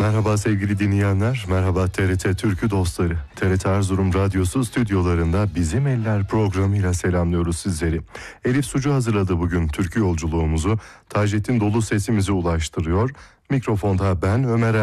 Merhaba sevgili dinleyenler, merhaba TRT Türkü dostları. TRT Erzurum Radyosu stüdyolarında Bizim Eller programıyla selamlıyoruz sizleri. Elif Sucu hazırladı bugün türkü yolculuğumuzu. Taceddin dolu sesimizi ulaştırıyor. Mikrofonda ben Ömer